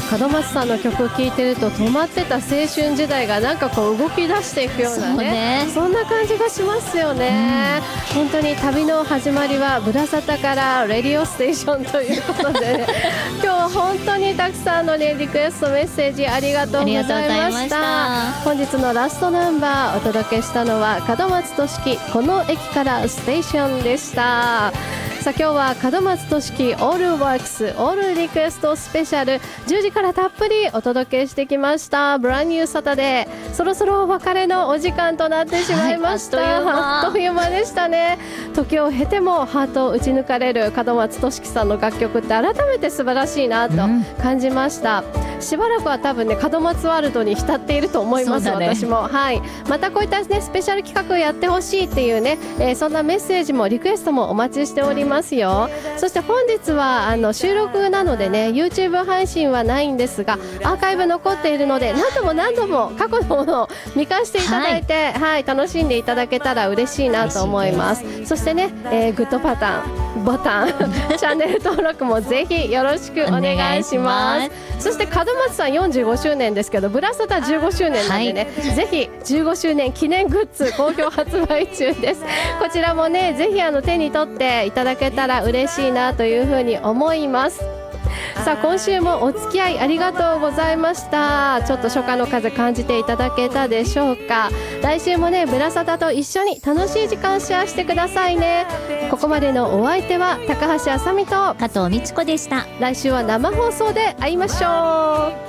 門松さんの曲聴いてると止まってた青春時代がなんかこう動き出していくようなね、そんな感じがしますよね、本当に旅の始まりはブラサタからレディオステーションということで、ね、今日は本当にたくさんの、ね、リクエストメッセージありがとうございました。本日のラストナンバーお届けしたのは門松俊樹この駅からステーションでした。さあ今日は門松俊樹オールワークスオールリクエストスペシャル10時からたっぷりお届けしてきました。ブランニューサタデー、そろそろお別れのお時間となってしまいました、あっという間でしたね。時を経てもハートを打ち抜かれる門松俊樹さんの楽曲って改めて素晴らしいなと感じました、しばらくは多分ね門松ワールドに浸っていると思います、私も、またこういった、ね、スペシャル企画をやってほしいっていうね、そんなメッセージもリクエストもお待ちしておりますよ。そして本日は収録なのでね YouTube 配信はないんですがアーカイブ残っているので何度も過去のものを見返していただいて、楽しんでいただけたら嬉しいなと思います。そしてね、グッドボタンチャンネル登録もぜひよろしくお願いします。そして門松さん45周年ですけどブラサタ15周年なんでね、ぜひ15周年記念グッズ好評発売中ですこちらもねぜひ手に取っていただけたら嬉しいなというふうに思います。さあ今週もお付き合いありがとうございました。ちょっと初夏の風感じていただけたでしょうか。来週もねブラサタと一緒に楽しい時間シェアしてくださいね。ここまでのお相手は高橋あさみと加藤美智子でした。 来週は生放送で会いましょう。